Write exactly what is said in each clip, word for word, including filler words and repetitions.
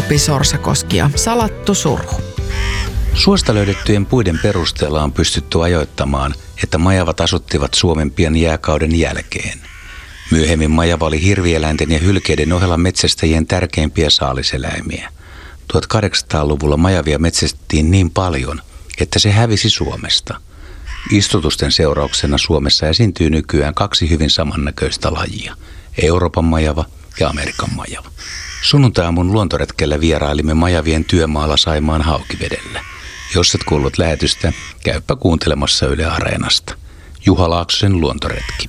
Topi Sorsakoski ja Salattu surhu. Suosta löydettyjen puiden perusteella on pystytty ajoittamaan, että majavat asuttivat Suomen pian jääkauden jälkeen. Myöhemmin majava oli hirvieläinten ja hylkeiden ohella metsästäjien tärkeimpiä saaliseläimiä. tuhatkahdeksansataaluvulla majavia metsästettiin niin paljon, että se hävisi Suomesta. Istutusten seurauksena Suomessa esiintyy nykyään kaksi hyvin samannäköistä lajia, Euroopan majava ja Amerikan majava. Sunnuntai-aamun luontoretkellä vierailimme majavien työmaalla Saimaan Haukivedellä. Jos et kuullut lähetystä, käypä kuuntelemassa Yle Areenasta. Juha Laaksosen luontoretki.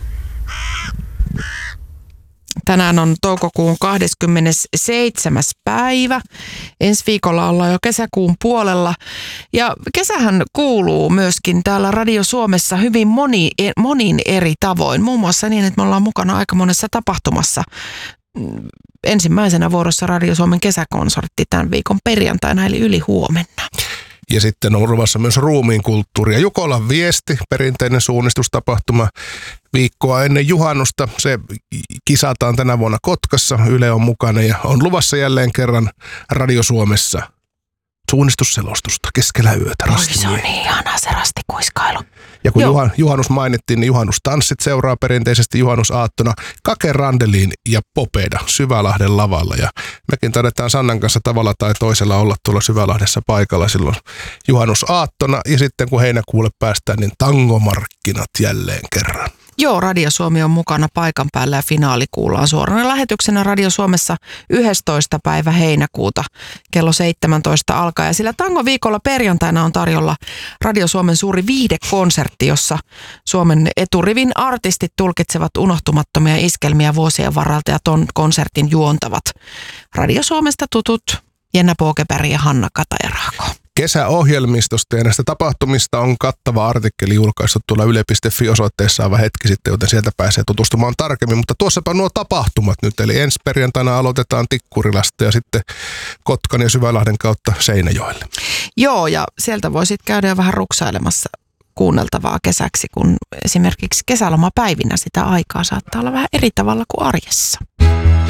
Tänään on toukokuun kahdeskymmenesseitsemäs päivä. Ensi viikolla ollaan jo kesäkuun puolella. Ja kesähän kuuluu myöskin täällä Radio Suomessa hyvin moni, monin eri tavoin. Muun muassa niin, että me ollaan mukana aika monessa tapahtumassa. Ensimmäisenä vuorossa Radio Suomen kesäkonsertti tämän viikon perjantaina eli yli huomenna. Ja sitten on luvassa myös ruumiin kulttuuri. Ja Jukolan viesti, perinteinen suunnistustapahtuma viikkoa ennen juhannusta. Se kisataan tänä vuonna Kotkassa. Yle on mukana ja on luvassa jälleen kerran Radio Suomessa suunnistusselostusta keskellä yötä. Oi, se on niin ihanaa se rastikuiskailu. Ja kun Juhan, juhannus mainittiin, niin juhannustanssit seuraa perinteisesti juhannusaattona Kake Randelin ja Popeda Syvälahden lavalla. Ja mekin taidetaan Sannan kanssa tavalla tai toisella olla tuolla Syvälahdessa paikalla silloin juhannusaattona. Ja sitten kun heinäkuulle päästään, niin tangomarkkinat jälleen kerran. Joo, Radio Suomi on mukana paikan päällä ja finaali kuullaan suorana lähetyksenä Radio Suomessa yhdestoista päivä heinäkuuta kello seitsemäntoista alkaa. Ja sillä tangoviikolla perjantaina on tarjolla Radio Suomen suuri viihdekonsertti, jossa Suomen eturivin artistit tulkitsevat unohtumattomia iskelmiä vuosien varalta ja ton konsertin juontavat Radio Suomesta tutut Jenna Påkeberg ja Hanna Katajaraako. Kesäohjelmistosta ja näistä tapahtumista on kattava artikkeli julkaistu tuolla yle piste fi osoitteessa aivan hetki sitten, joten sieltä pääsee tutustumaan tarkemmin. Mutta tuossapa nuo tapahtumat nyt, eli ensi perjantaina aloitetaan Tikkurilasta ja sitten Kotkan ja Syvälahden kautta Seinäjoelle. Joo, ja sieltä voi sitten käydä jo vähän ruksailemassa kuunneltavaa kesäksi, kun esimerkiksi kesälomapäivinä sitä aikaa saattaa olla vähän eri tavalla kuin arjessa.